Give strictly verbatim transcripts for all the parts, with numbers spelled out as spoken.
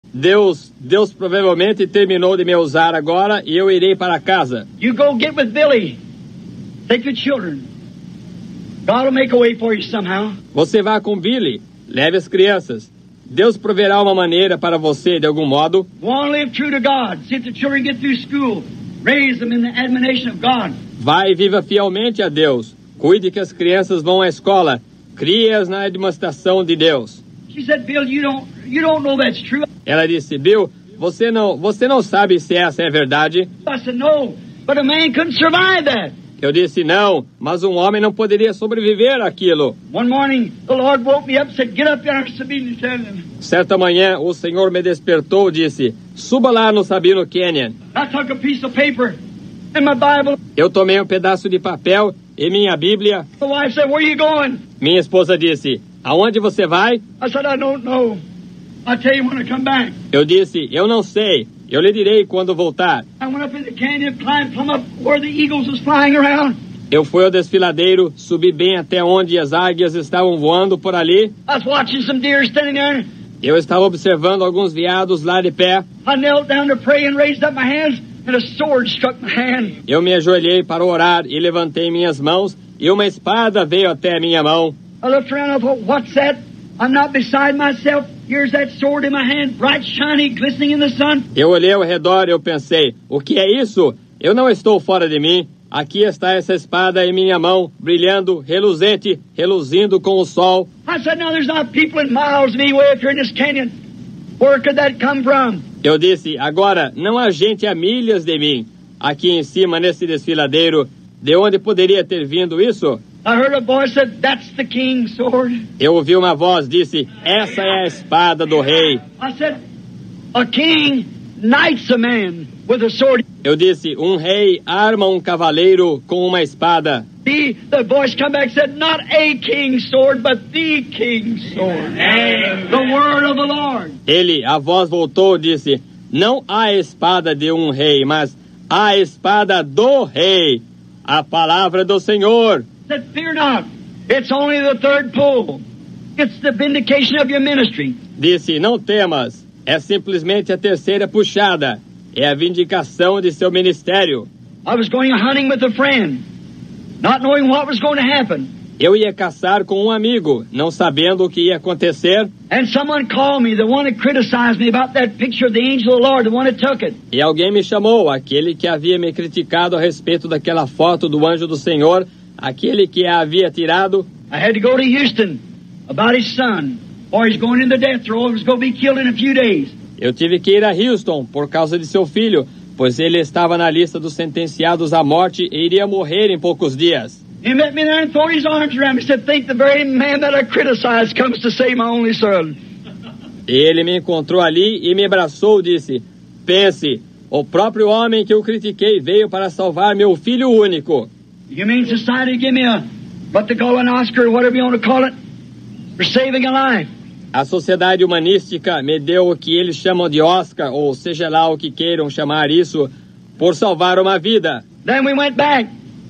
Deus, Deus provavelmente terminou de me usar agora e eu irei para casa. You go get with Billy. Take the children. God will make a way for you somehow. Você vá com Billy, leve as crianças. Deus proverá uma maneira para você de algum modo. Go on, live true to God. See if the children get through school. Raise them in the admonition of God. Vai e viva fielmente a Deus. Cuide que as crianças vão à escola. Crie-as na demonstração de Deus. She said, Bill, you don't, you don't know that's true. Ela disse, Bill, você não, você não sabe se essa é verdade? I said, no, but a man couldn't survive that. Eu disse, não, mas um homem não poderia sobreviver àquilo. One morning, the Lord woke me up and said, get up there, Sabine Canyon. Certa manhã, o Senhor me despertou e disse, suba lá no Sabino Canyon. I took a piece of paper and my Bible. Eu tomei um pedaço de papel e minha Bíblia. The wife said, where are you going? Minha esposa disse, aonde você vai? I said, I don't know. I'll tell you when I come back. Eu disse, eu não sei. Eu lhe direi quando voltar. I went up in the canyon, climbed plumb up where the eagles was flying around. Eu fui ao desfiladeiro, subi bem até onde as águias estavam voando por ali. I was watching some deer standing there. Eu estava observando alguns veados lá de pé. I knelt down to pray and raised up my hands, and a sword struck my hand. Eu me ajoelhei para orar e levantei minhas mãos, e uma espada veio até a minha mão. I looked around and I thought, what's that? I'm not beside myself. Here's that sword in my hand, bright, shiny, glistening in the sun. Eu olhei ao redor e eu pensei, o que é isso? Eu não estou fora de mim. Aqui está essa espada em minha mão, brilhando, reluzente, reluzindo com o sol. I said, now there's not people in miles of me way up here in this canyon. Where could that come from? Eu disse, agora, não há gente a milhas de mim. Aqui em cima, nesse desfiladeiro, de onde poderia ter vindo isso? I heard a voice said, that's the king's sword. Eu ouvi uma voz, disse, essa é a espada do rei. I said, a king knights a man with a sword. Eu disse, um rei arma um cavaleiro com uma espada. The, the voice come back and said, not a king's sword, but the king's sword. The word of the Lord. Ele, a voz voltou e disse, não a espada de um rei, mas a espada do rei. A palavra do Senhor. Said, fear not. It's only the third pull. It's the vindication of your ministry. Disse, não temas. É simplesmente a terceira puxada. É a vindicação de seu ministério. I was going hunting with a friend, not knowing what was going to happen. Eu ia caçar com um amigo, não sabendo o que ia acontecer. And someone called me, the one that criticized me about that picture of the angel of the Lord, the one that took it. E alguém me chamou, aquele que havia me criticado a respeito daquela foto do anjo do Senhor, aquele que a havia tirado. I had to go to Houston about his son, or he's going in the death row, he was going to be killed in a few days. Eu tive que ir a Houston por causa de seu filho, pois ele estava na lista dos sentenciados à morte e iria morrer em poucos dias. He met me there and threw his arms around me. He said, think the very man that I criticized comes to save my only son. E ele me encontrou ali e me abraçou e disse, pense, o próprio homem que eu critiquei veio para salvar meu filho único. You mean society give me a, what they call an Oscar, or whatever you want to call it, for saving a life? A sociedade humanística me deu o que eles chamam de Oscar, ou seja lá o que queiram chamar isso, por salvar uma vida. Then we went back.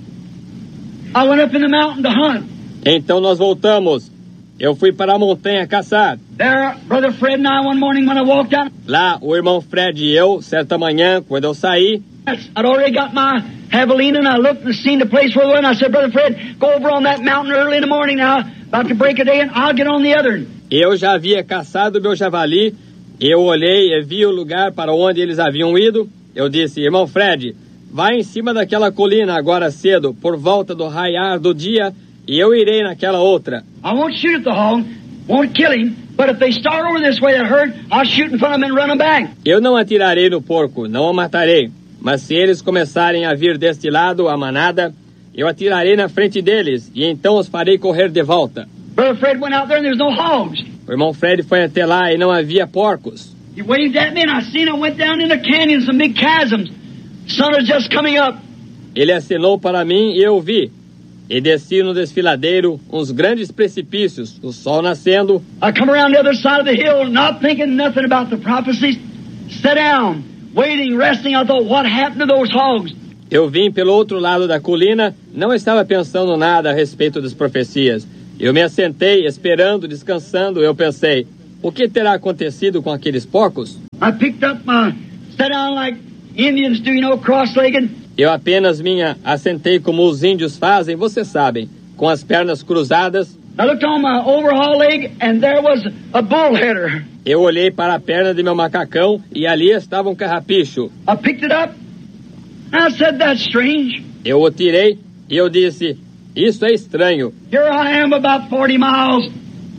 I went up in the mountain to hunt. Então nós voltamos. Eu fui para a montanha caçar. There, Brother Fred and I, one morning when I walked out, Lá, o irmão Fred e eu, certa manhã, quando eu saí, I'd already got my javelina and I looked and seen the place where we were and I said, Brother Fred, go over on that mountain early in the morning now, about to break a day, and I'll get on the other. eu já havia caçado meu javali. Eu olhei e vi o lugar para onde eles haviam ido. Eu disse, irmão Fred, vai em cima daquela colina agora cedo, por volta do raiar do dia, e eu irei naquela outra. I won't shoot at the hog, won't kill him, but if they start over this way, that herd, I'll shoot in front of them and run them back. Eu não atirarei no porco, não o matarei. Mas se eles começarem a vir deste lado, a manada, eu atirarei na frente deles, e então os farei correr de volta. Brother Fred went out there and there was no hogs. O irmão Fred foi até lá e não havia porcos. He waved at me and I seen I went down in the canyon, some big chasms. Sun is just coming up. Ele acenou para mim e eu vi. E desci no desfiladeiro uns grandes precipícios, o sol nascendo. I come around the other side of the hill, not thinking nothing about the prophecies. Sat down, waiting, resting. I thought, what happened to those hogs? Eu vim pelo outro lado da colina, não estava pensando nada a respeito das profecias. Eu me assentei, esperando, descansando. Eu pensei, o que terá acontecido com aqueles porcos? I picked up my, sat down like Indians do, you know, cross-legged. Eu apenas minha assentei como os índios fazem, vocês sabem, com as pernas cruzadas. I looked on my overhaul leg, and there was a bullheader. Eu olhei para a perna de meu macacão e ali estava um carrapicho. I picked it up, and I said, that's strange. Eu o tirei e eu disse, isso é estranho. Here I am about forty miles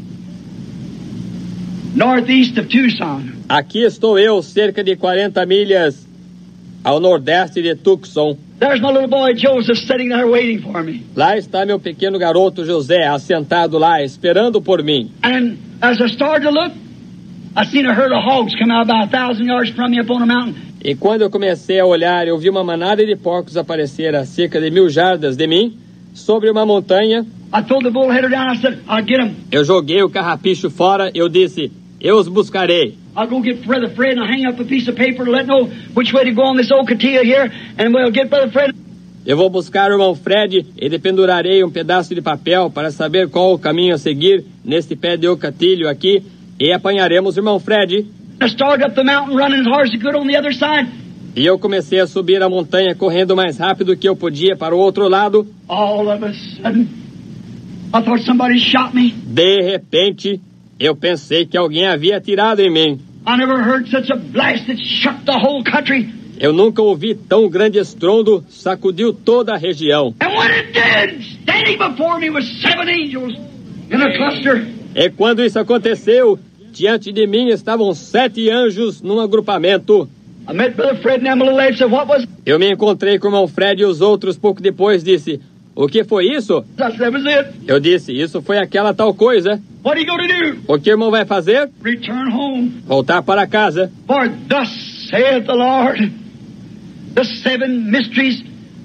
northeast of Tucson. Aqui estou eu, cerca de quarenta milhas ao nordeste de Tucson. There's my little boy Joseph sitting there waiting for me. Lá está meu pequeno garoto José, assentado lá, esperando por mim. And as I started to look, I seen a herd of hogs come out about a thousand yards from me up on a mountain. E quando eu comecei a olhar, eu vi uma manada de porcos aparecer a cerca de mil jardas de mim, sobre uma montanha. I threw the bullheader down. I said, I'll get him. Eu joguei o carrapicho fora, eu disse, eu os buscarei. I'll go get Brother Fred and I'll hang up a piece of paper to let know which way to go on this old catilla here, and we'll get Brother Fred. Eu vou buscar o irmão Fred e dependurarei um pedaço de papel para saber qual o caminho a seguir neste pé de ocatilho aqui e apanharemos o irmão Fred. I started up the mountain running as hard as I could on the other side. E eu comecei a subir a montanha correndo o mais rápido que eu podia para o outro lado. All of a sudden, I thought somebody shot me. De repente, eu pensei que alguém havia atirado em mim. I never heard such a blast that shook the whole country. Eu nunca ouvi tão grande estrondo, sacudiu toda a região. And when it did, standing before me was seven angels in a cluster. E quando isso aconteceu, diante de mim estavam sete anjos num agrupamento. I met Brother Fred and them little lady said, what was it? Eu me encontrei com o irmão Fred e os outros pouco depois disse, o que foi isso? I said, that was it. Eu disse, isso foi aquela tal coisa. What are you going to do? O que o irmão vai fazer? Return home. Voltar para casa. For thus saith the Lord, the seven mysteries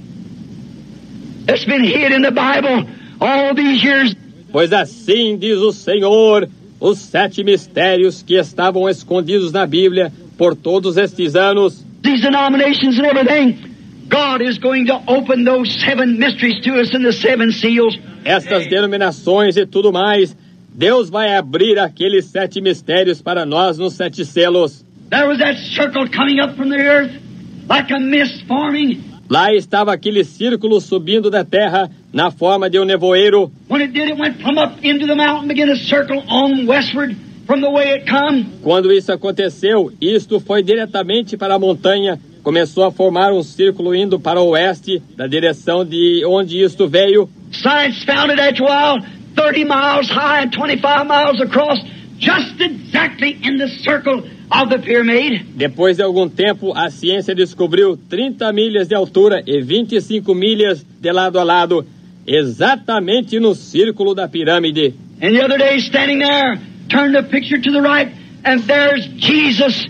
that's been hid in the Bible all these years. Pois assim diz o Senhor, os sete mistérios que estavam escondidos na Bíblia por todos estes anos. These denominations and everything, God is going to open those seven mysteries to us in the seven seals. Estas denominações e tudo mais, Deus vai abrir aqueles sete mistérios para nós nos sete selos. There was that circle coming up from the earth, like a mist forming. Lá estava aquele círculo subindo da terra na forma de um nevoeiro. When it did, it went from up into the mountain, began to circle on westward from the way it come. Quando isso aconteceu, isto foi diretamente para a montanha. Começou a formar um círculo indo para o oeste, da direção de onde isto veio. Science found it after a while, thirty miles high and twenty-five miles across, just exactly in the circle of the pyramid. Depois de algum tempo, a ciência descobriu trinta milhas de altura e vinte e cinco milhas de lado a lado, exatamente no círculo da pirâmide. And the other day, standing there, turned the picture to the right, and there's Jesus,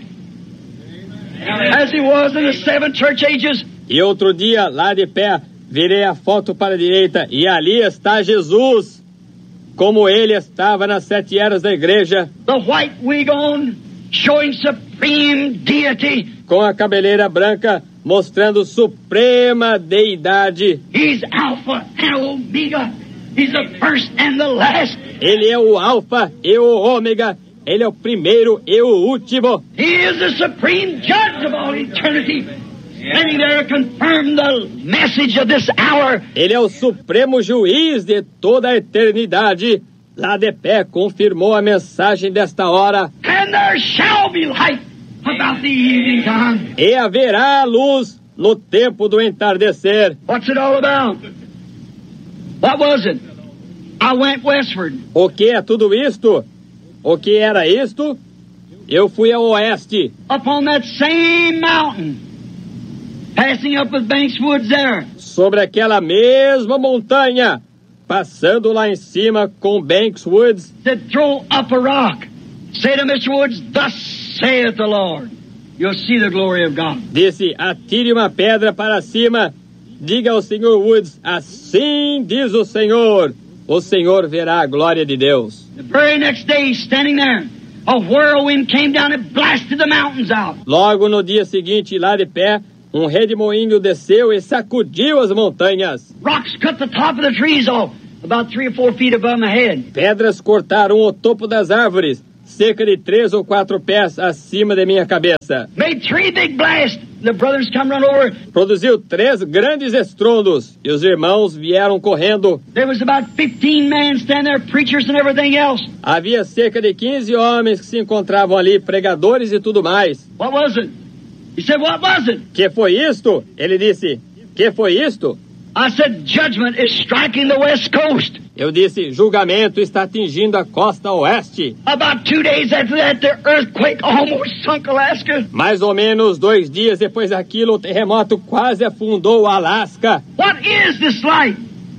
as he was in the seven church ages. E outro dia, lá de pé, virei a foto para a direita e ali está Jesus, como ele estava nas sete eras da igreja. The white wig on, showing supreme deity. Com a cabeleira branca, mostrando suprema deidade. He's Alpha and Omega. He's the first and the last. Ele é o Alfa e o Ômega. Ele é o primeiro e o último. He is the supreme judge of all eternity. Standing there to confirm the message of this hour. Ele é o supremo juiz de toda a eternidade. Lá de pé confirmou a mensagem desta hora. And there shall be light about the evening time. E haverá luz no tempo do entardecer. What's it all about? What was it? I went westward. O que é tudo isto? O que era isto? Eu fui ao oeste. Upon that same mountain, passing up with Banks Woods there. Sobre aquela mesma montanha, passando lá em cima com Banks Woods. Said, throw up a rock. Say to Mister Woods, thus saith the Lord. You'll see the glory of God. Disse, atire uma pedra para cima. Diga ao senhor Woods, assim diz o Senhor. O Senhor verá a glória de Deus. The very next day, standing there, a whirlwind came down and blasted the mountains out. Logo no dia seguinte, lá de pé, um redemoinho desceu e sacudiu as montanhas. Rocks cut the top of the trees off, about three or four feet above my head. Pedras cortaram o topo das árvores, cerca de três ou quatro pés acima de minha cabeça. Made three big blasts. The brothers come run over. Produziu três grandes estrondos e os irmãos vieram correndo. There was about fifteen men standing there, preachers and everything else. Havia cerca de quinze homens que se encontravam ali, pregadores e tudo mais. What was it? He said, what was it? Que foi isto? Ele disse, que foi isto? I said, judgment is striking the west coast. Eu disse, julgamento está atingindo a costa oeste. About two days after that, the earthquake almost sunk Alaska. Mais ou menos dois dias depois daquilo, o terremoto quase afundou o Alasca. What is this light?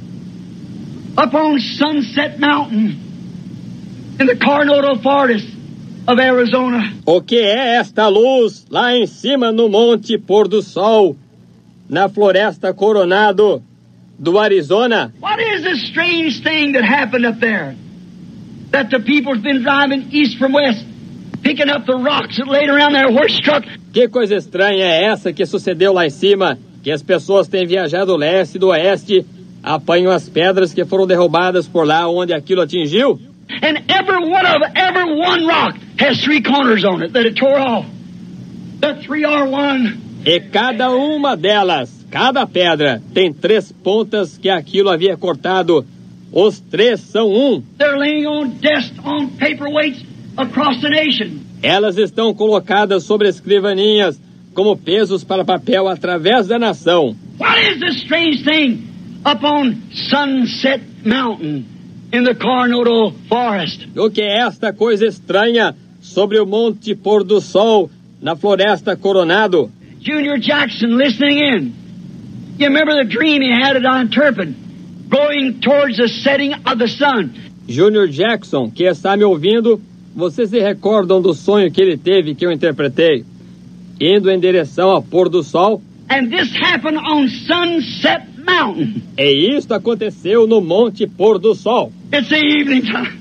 Up on Sunset Mountain in the Coronado Forest of Arizona. O que é esta luz lá em cima no Monte Pôr do Sol, na Floresta Coronado do Arizona? What is this strange thing that happened up there? That the people's been driving east from west, picking up the rocks that laid around their horse truck. Que coisa estranha é essa que sucedeu lá em cima? Que as pessoas têm viajado leste e do oeste, apanham as pedras que foram derrubadas por lá onde aquilo atingiu? And every one of every one rock has three corners on it that it tore off. The three are one. E cada uma delas, cada pedra, tem três pontas que aquilo havia cortado. Os três são um. They're laying on desks on paperweights across the nation. Elas estão colocadas sobre escrivaninhas como pesos para papel através da nação. What is this strange thing up on Sunset Mountain in the Coronado Forest? O que é esta coisa estranha sobre o Monte Pôr do Sol na Floresta Coronado? Junior Jackson listening in. You remember the dream he had at Antwerpen, going towards the setting of the sun. Junior Jackson, que está me ouvindo, vocês se recordam do sonho que ele teve, que eu interpretei? Indo em direção ao pôr do sol. And this happened on Sunset Mountain. E isto aconteceu no Monte Pôr do Sol. It's the evening time.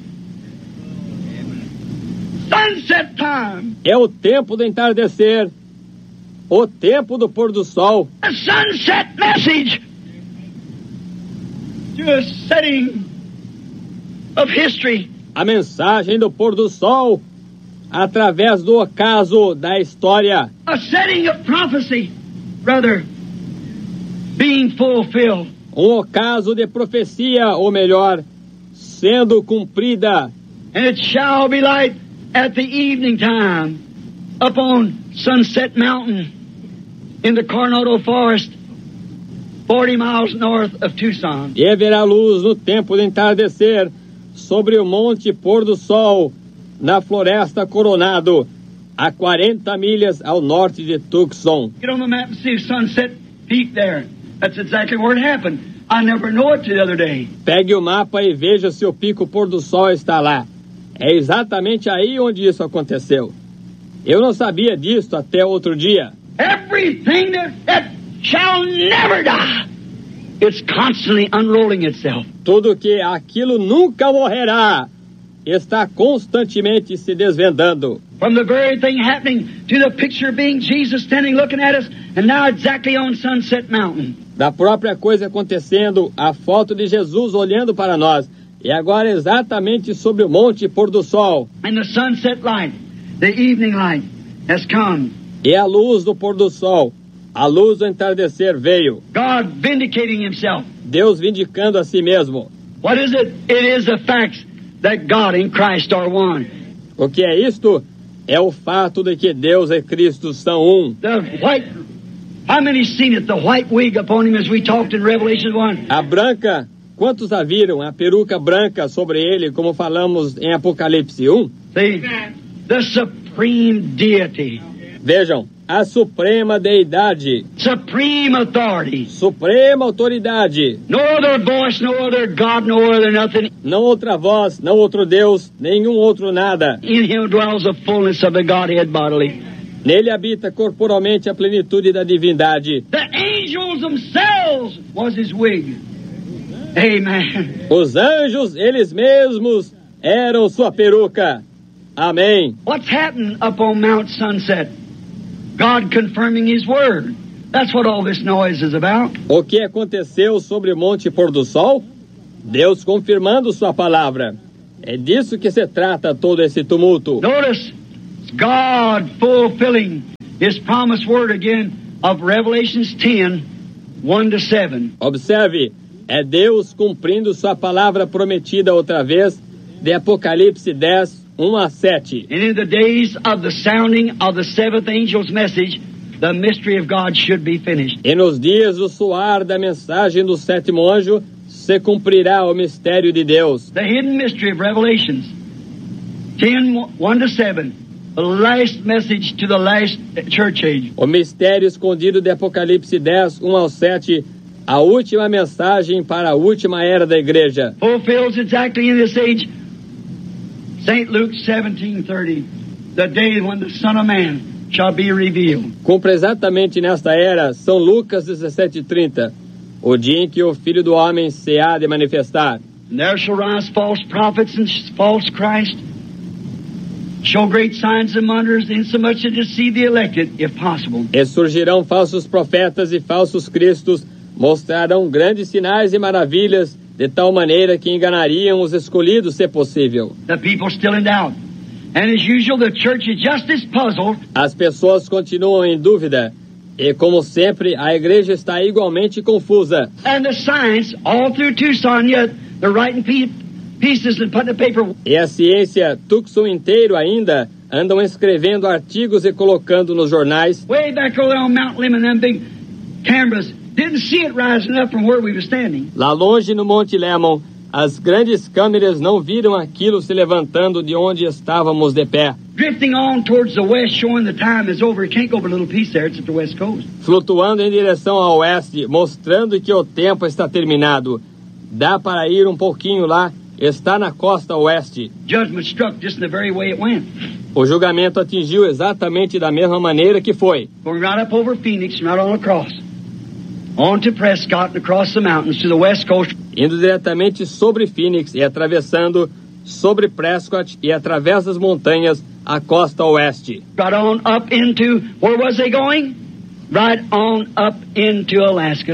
Sunset time. É o tempo do entardecer. O tempo do pôr do sol. A sunset message to a setting of history. A mensagem do pôr do sol através do ocaso da história. A setting of prophecy, rather, being fulfilled. Um ocaso de profecia, ou melhor, sendo cumprida. And it shall be light at the evening time upon Sunset Mountain in the Coronado Forest, forty miles north of Tucson. E haverá luz no tempo de entardecer sobre o Monte Pôr do Sol, na Floresta Coronado, a quarenta milhas ao norte de Tucson. Get on the map and see Sunset Peak there. That's exactly where it happened. I never knew it the other day. Pegue o mapa e veja se o pico pôr do sol está lá. É exatamente aí onde isso aconteceu. Eu não sabia disso até outro dia. Everything that, that shall never die, it's constantly unrolling itself. Tudo que aquilo nunca morrerá está constantemente se desvendando. From the very thing happening to the picture being Jesus standing looking at us, and now exactly on Sunset Mountain. Da própria coisa acontecendo, a foto de Jesus olhando para nós, e agora exatamente sobre o Monte Pôr do Sol. And the sunset light, the evening light, has come. E a luz do pôr do sol, a luz do entardecer veio. God vindicating himself. Deus vindicando a si mesmo. What is it? It is the fact that God and Christ are one. O que é isto? É o fato de que Deus e Cristo são um. The white, how many seen it? The white wig upon him as we talked in Revelation one. A branca, quantos a viram? A peruca branca sobre ele, como falamos em Apocalipse um. See, the supreme deity. Vejam, a suprema deidade, Supreme authority. suprema autoridade, No other voice, no other God, no other nothing. não outra voz, não outro Deus, nenhum outro nada. In him dwells the fullness of the Godhead bodily. Nele habita corporalmente a plenitude da divindade. The angels themselves was his wig. Amen. Os anjos, eles mesmos, eram sua peruca. Amém. What's happened up on Mount Sunset? God confirming his word. That's what all this noise is about. O que aconteceu sobre o Monte Pôr do Sol? Deus confirmando sua palavra. É disso que se trata todo esse tumulto. Notice, God fulfilling His promised word again of Revelations ten, one to seven. Observe, é Deus cumprindo sua palavra prometida outra vez, de Apocalipse dez, um a sete. And in the days of the sounding of the seventh angel's message, the mystery of God should be finished. E nos dias do soar da mensagem do sétimo anjo, se cumprirá o mistério de Deus. The hidden mystery of Revelations ten, one to seven, the last message to the last church age. O mistério escondido de Apocalipse dez, um ao sete, a última mensagem para a última era da igreja. Fulfills exactly in this age Saint Luke seventeen thirty, the day when the Son of Man shall be revealed. Cumpre exatamente nesta era São Lucas dezessete trinta, o dia em que o Filho do Homem se há de manifestar. And there shall rise false prophets and false Christ, show great signs and wonders, insomuch to deceive the elected, if possible. E surgirão falsos profetas e falsos cristos, mostrarão grandes sinais e maravilhas, de tal maneira que enganariam os escolhidos, se possível. The people still in doubt. And as usual, the church is just as puzzled. As pessoas continuam em dúvida. E, como sempre, a igreja está igualmente confusa. And the science, all through Tucson, yet they're writing pe- pieces and putting the paper. E a ciência, Tucson inteiro ainda, andam escrevendo artigos e colocando nos jornais. Way back over there on Mount Lemmon, them big cameras didn't see it rising up from where we were standing. Lá longe no Monte Lemmon, as grandes câmeras não viram aquilo se levantando de onde estávamos de pé. Drifting on towards the west, showing the time is over. It can't go but a little piece there. It's at the west coast. Flutuando em direção ao oeste, mostrando que o tempo está terminado. Dá para ir um pouquinho lá, está na costa oeste. Judgment struck just in the very way it went. O julgamento atingiu exatamente da mesma maneira que foi. Going right up over Phoenix, right on across. On to Prescott and across the mountains to the west coast. Indo diretamente sobre Phoenix e atravessando sobre Prescott e através das montanhas a costa oeste. Right on up into, where was they going? Right on up into Alaska.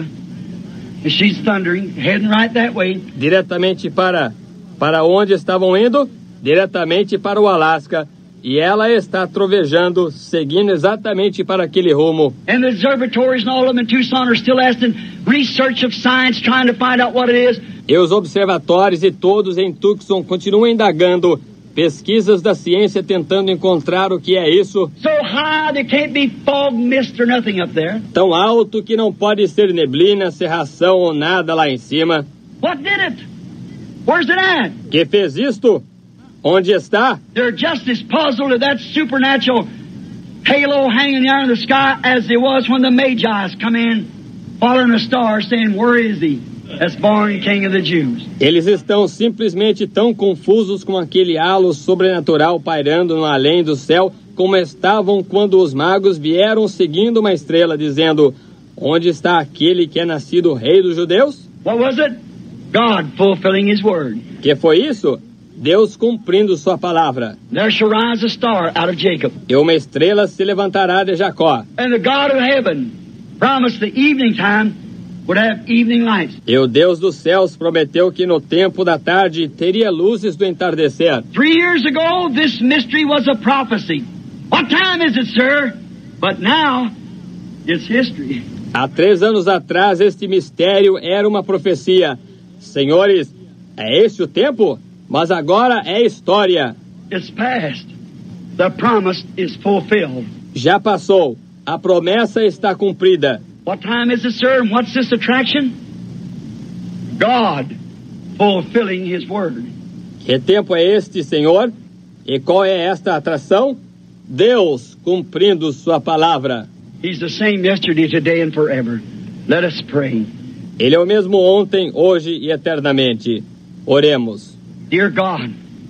And she's thundering, heading right that way. Diretamente para, para onde estavam indo? Diretamente para o Alasca. E ela está trovejando, seguindo exatamente para aquele rumo. And the observatories and all of them in Tucson are still asking research of science, trying to find out what it is. E os observatórios e todos em Tucson continuam indagando, pesquisas da ciência tentando encontrar o que é isso. So high there can't be fog, mist or nothing up there. Tão alto que não pode ser neblina, cerração ou nada lá em cima. What did it? Where's it at? Que fez isto? Onde está? They're just as puzzled at that supernatural halo hanging there in the sky as they was when the Magi's come in, following a star, saying, "Where is he that's born King of the Jews?" Eles estão simplesmente tão confusos com aquele halo sobrenatural pairando no além do céu, como estavam quando os magos vieram seguindo uma estrela, dizendo: onde está aquele que é nascido rei dos judeus? What was it? God fulfilling His word. Que foi isso? Deus cumprindo sua palavra. There shall rise a star out of Jacob. E uma estrela se levantará de Jacó. And the God of heaven promised the evening time would have evening lights. E o Deus dos céus prometeu que no tempo da tarde teria luzes do entardecer. Three years ago, this mystery was a prophecy. What time is it, sir? But now, it's history. Há três anos atrás, este mistério era uma profecia. Senhores, é esse o tempo? Mas agora é história. It's past. The promise is fulfilled. Já passou. A promessa está cumprida. What time is it, sir? And what's this attraction? God fulfilling His word. Que tempo é este, Senhor? E qual é esta atração? Deus cumprindo sua palavra. He's the same yesterday, today, and forever. Let us pray. Ele é o mesmo ontem, hoje e eternamente. Oremos. Dear God,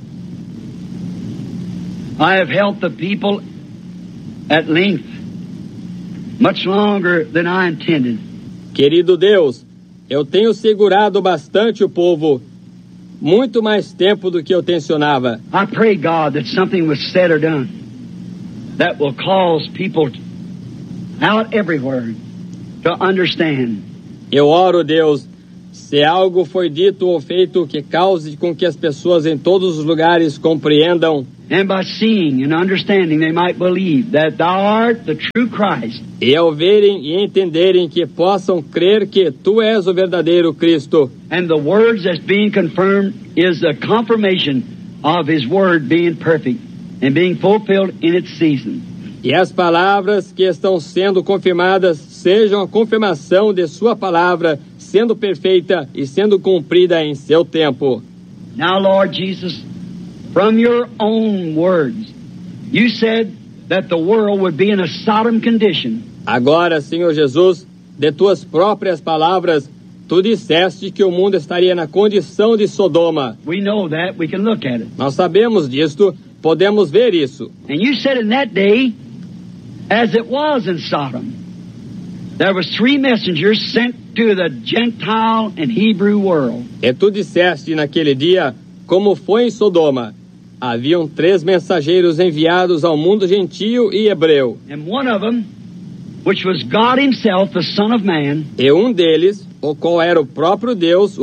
I have helped the people at length, much longer than I intended. Querido Deus, eu tenho segurado bastante o povo, muito mais tempo do que eu tensionava. I pray, God, that something was said or done that will cause people out everywhere to understand. Eu oro, Deus, Se algo foi dito ou feito que cause com que as pessoas em todos os lugares compreendam, and by seeing and understanding they might believe that thou art the true Christ, e ao verem e entenderem que possam crer que tu és o verdadeiro Cristo, and the words that's being confirmed is a confirmation of his word being perfect and being fulfilled in its season. e as palavras que estão sendo confirmadas sejam a confirmação de sua palavra sendo perfeita e sendo cumprida em seu tempo. Now, Lord Jesus, from your own words, you said that the world would be in a Sodom condition. Agora, Senhor Jesus, de tuas próprias palavras, tu disseste que o mundo estaria na condição de Sodoma. We know that. We can look at it. Nós sabemos disto, podemos ver isso. And you said in that day, as it was in Sodom, there was three messengers sent to the Gentile and Hebrew world. E tu disseste naquele dia, como foi em Sodoma, haviam três mensageiros enviados ao mundo gentio e hebreu. And one of them, which was God himself, the Son of Man, E um deles, o qual era o próprio Deus,